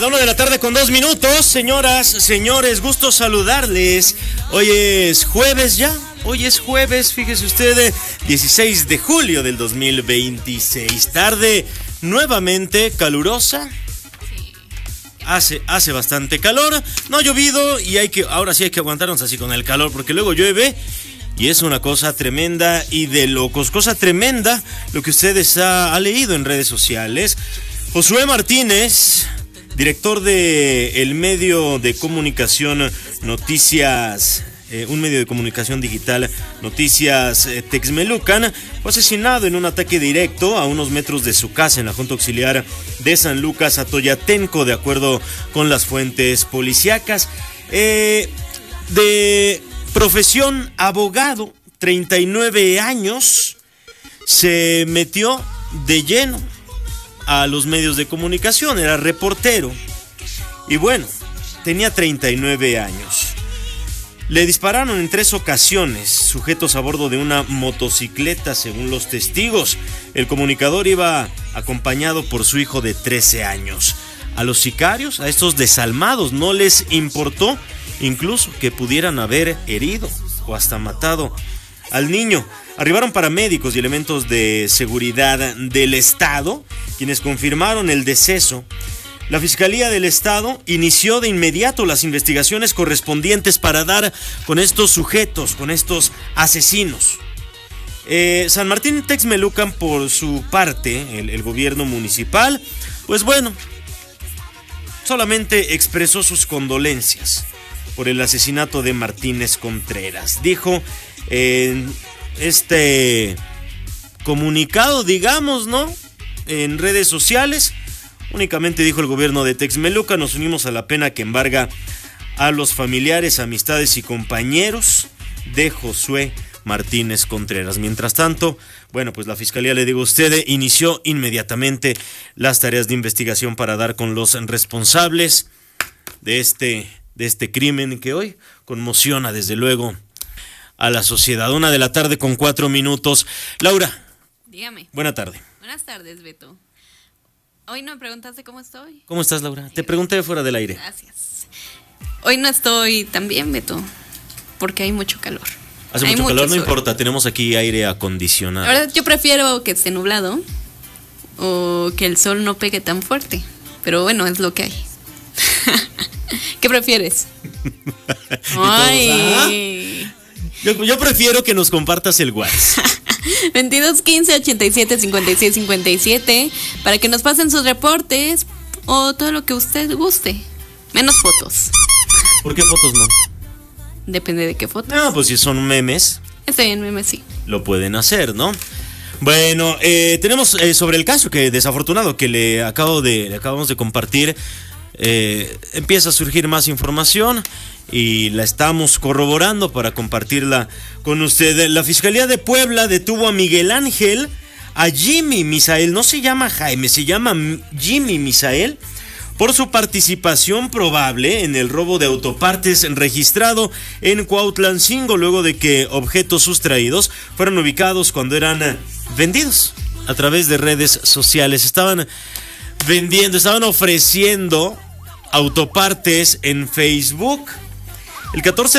La 1:02 señoras, señores, gusto saludarles. Hoy es jueves ya. Hoy es jueves, fíjese usted, 16 de julio del 2026. Tarde nuevamente calurosa. Hace bastante calor. No ha llovido y ahora sí hay que aguantarnos así con el calor, porque luego llueve y es una cosa tremenda y de locos. Cosa tremenda lo que ustedes ha leído en redes sociales. Josué Martínez, director de el medio de comunicación Noticias, un medio de comunicación digital, Noticias Texmelucan, fue asesinado en un ataque directo a unos metros de su casa en la Junta Auxiliar de San Lucas, Atoyatenco, de acuerdo con las fuentes policíacas. De profesión abogado, 39 años, se metió de lleno a los medios de comunicación, era reportero y bueno, tenía 39 años. Le dispararon en 3 ocasiones, sujetos a bordo de una motocicleta, según los testigos. El comunicador iba acompañado por su hijo de 13 años. A los sicarios, a estos desalmados, no les importó incluso que pudieran haber herido o hasta matado al niño. Arribaron paramédicos y elementos de seguridad del Estado, quienes confirmaron el deceso. La Fiscalía del Estado inició de inmediato las investigaciones correspondientes para dar con estos sujetos, con estos asesinos. San Martín Texmelucan, por su parte, el gobierno municipal, pues bueno, solamente expresó sus condolencias por el asesinato de Martínez Contreras. Dijo en este comunicado, digamos, ¿no?, en redes sociales, únicamente dijo el gobierno de Texmelucan: nos unimos a la pena que embarga a los familiares, amistades y compañeros de Josué Martínez Contreras. Mientras tanto, bueno, pues la fiscalía, le digo a usted, inició inmediatamente las tareas de investigación para dar con los responsables de este crimen que hoy conmociona desde luego a la sociedad. 1:04 p.m. Laura. Dígame. Buena tarde. Buenas tardes, Beto. Hoy no me preguntaste cómo estoy. ¿Cómo estás, Laura? Te pregunté fuera del aire. Gracias. Hoy no estoy tan bien, Beto, porque hay mucho calor. Hace mucho calor, no importa, tenemos aquí aire acondicionado. La verdad, yo prefiero que esté nublado o que el sol no pegue tan fuerte, pero bueno, es lo que hay. ¿Qué prefieres? Ay. Yo prefiero que nos compartas el WhatsApp. 22 15 87 56 57 para que nos pasen sus reportes o todo lo que usted guste, menos fotos. ¿Por qué fotos no? Depende de qué fotos. No, pues si son memes. Está bien, memes sí. Lo pueden hacer, ¿no? Bueno, tenemos sobre el caso que desafortunado que le acabamos de compartir. Empieza a surgir más información y la estamos corroborando para compartirla con usted. La Fiscalía de Puebla detuvo a Miguel Ángel, a Jimmy Misael, no se llama Jaime, se llama Jimmy Misael, por su participación probable en el robo de autopartes registrado en Cuautlancingo, luego de que objetos sustraídos fueron ubicados cuando eran vendidos a través de redes sociales. Estaban ofreciendo autopartes en Facebook. El 14